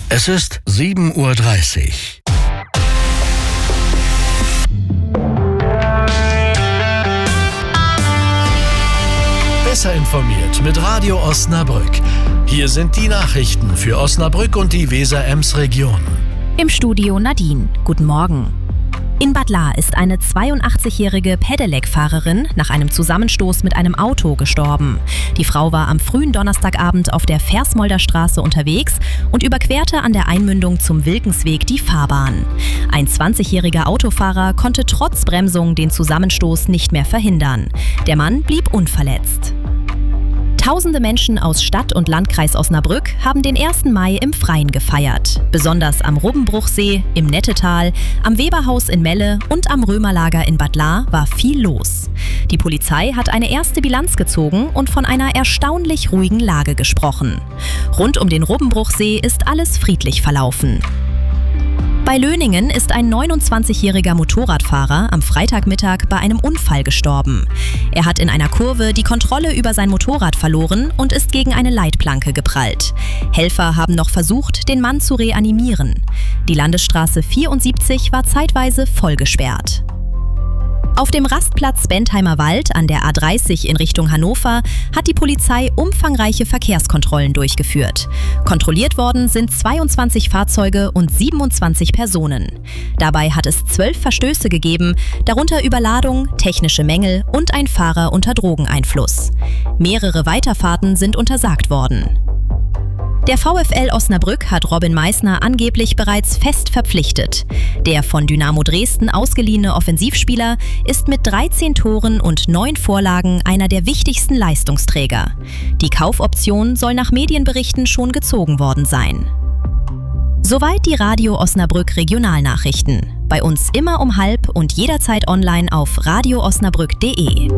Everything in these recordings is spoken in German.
Es ist 7:30 Uhr. Besser informiert mit Radio Osnabrück. Hier sind die Nachrichten für Osnabrück und die Weser-Ems-Region. Im Studio Nadine. Guten Morgen. In Bad Lahr ist eine 82-jährige Pedelec-Fahrerin nach einem Zusammenstoß mit einem Auto gestorben. Die Frau war am frühen Donnerstagabend auf der Versmolder Straße unterwegs und überquerte an der Einmündung zum Wilkensweg die Fahrbahn. Ein 20-jähriger Autofahrer konnte trotz Bremsung den Zusammenstoß nicht mehr verhindern. Der Mann blieb unverletzt. Tausende Menschen aus Stadt und Landkreis Osnabrück haben den 1. Mai im Freien gefeiert. Besonders am Rubbenbruchsee, im Nettetal, am Weberhaus in Melle und am Römerlager in Bad Lahr war viel los. Die Polizei hat eine erste Bilanz gezogen und von einer erstaunlich ruhigen Lage gesprochen. Rund um den Rubbenbruchsee ist alles friedlich verlaufen. Bei Löningen ist ein 29-jähriger Motorradfahrer am Freitagmittag bei einem Unfall gestorben. Er hat in einer Kurve die Kontrolle über sein Motorrad verloren und ist gegen eine Leitplanke geprallt. Helfer haben noch versucht, den Mann zu reanimieren. Die Landesstraße 74 war zeitweise voll gesperrt. Auf dem Rastplatz Bentheimer Wald an der A30 in Richtung Hannover hat die Polizei umfangreiche Verkehrskontrollen durchgeführt. Kontrolliert worden sind 22 Fahrzeuge und 27 Personen. Dabei hat es 12 Verstöße gegeben, darunter Überladung, technische Mängel und ein Fahrer unter Drogeneinfluss. Mehrere Weiterfahrten sind untersagt worden. Der VfL Osnabrück hat Robin Meissner angeblich bereits fest verpflichtet. Der von Dynamo Dresden ausgeliehene Offensivspieler ist mit 13 Toren und 9 Vorlagen einer der wichtigsten Leistungsträger. Die Kaufoption soll nach Medienberichten schon gezogen worden sein. Soweit die Radio Osnabrück Regionalnachrichten. Bei uns immer um 12:30 und jederzeit online auf radioosnabrück.de.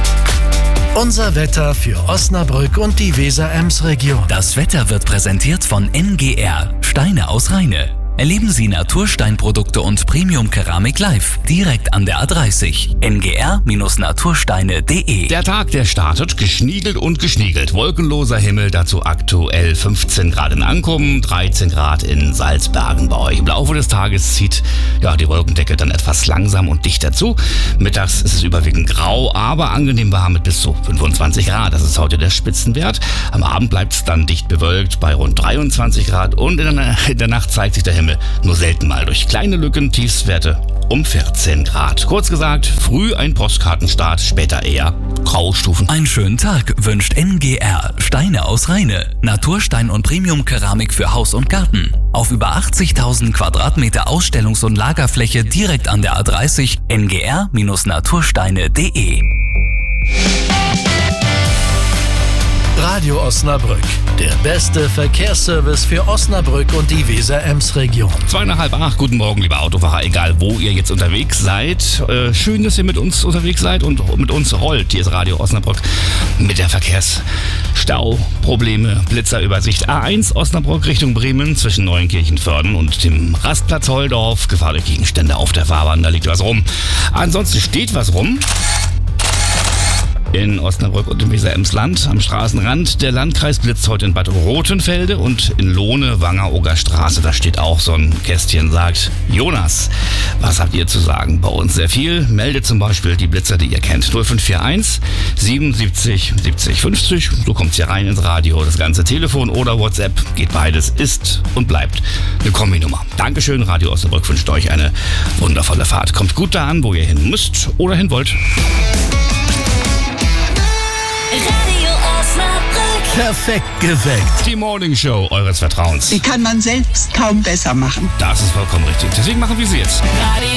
Unser Wetter für Osnabrück und die Weser-Ems-Region. Das Wetter wird präsentiert von NGR, Steine aus Rheine. Erleben Sie Natursteinprodukte und Premium-Keramik live, direkt an der A30. ngr-natursteine.de. Der Tag, der startet, geschniegelt und geschniegelt. Wolkenloser Himmel, dazu aktuell 15 Grad in Ankommen, 13 Grad in Salzbergen bei euch. Im Laufe des Tages zieht die Wolkendecke dann etwas langsam und dichter zu. Mittags ist es überwiegend grau, aber angenehm warm mit bis zu 25 Grad. Das ist heute der Spitzenwert. Am Abend bleibt es dann dicht bewölkt bei rund 23 Grad und in der Nacht zeigt sich der Himmel nur selten mal durch kleine Lücken, Tiefstwerte um 14 Grad. Kurz gesagt, früh ein Postkartenstart, später eher Graustufen. Einen schönen Tag wünscht NGR, Steine aus Rheine. Naturstein und Premium-Keramik für Haus und Garten. Auf über 80.000 Quadratmeter Ausstellungs- und Lagerfläche direkt an der A30. ngr-natursteine.de. Radio Osnabrück, der beste Verkehrsservice für Osnabrück und die Weser-Ems-Region. 7:45, guten Morgen, liebe Autofahrer, egal wo ihr jetzt unterwegs seid. Schön, dass ihr mit uns unterwegs seid und mit uns rollt. Hier ist Radio Osnabrück mit der Verkehrsstauprobleme, Blitzerübersicht. A1 Osnabrück Richtung Bremen zwischen Neuenkirchen-Vörden und dem Rastplatz Holdorf. Gefahr durch Gegenstände auf der Fahrbahn, da liegt was rum. Ansonsten steht was rum. In Osnabrück und im Weser-Ems-Land am Straßenrand. Der Landkreis blitzt heute in Bad Rothenfelde und in Lohne, Wangeroger Straße. Da steht auch so ein Kästchen, sagt Jonas. Was habt ihr zu sagen? Bei uns sehr viel. Meldet zum Beispiel die Blitzer, die ihr kennt. 0541 77 70 50. So kommt's hier rein ins Radio. Das ganze Telefon oder WhatsApp. Geht beides. Ist und bleibt eine Kombinummer. Dankeschön. Radio Osnabrück wünscht euch eine wundervolle Fahrt. Kommt gut da an, wo ihr hin müsst oder hin wollt. Radio Osnabrück. Perfekt geweckt. Die Morning Show eures Vertrauens. Die kann man selbst kaum besser machen. Das ist vollkommen richtig. Deswegen machen wir sie jetzt.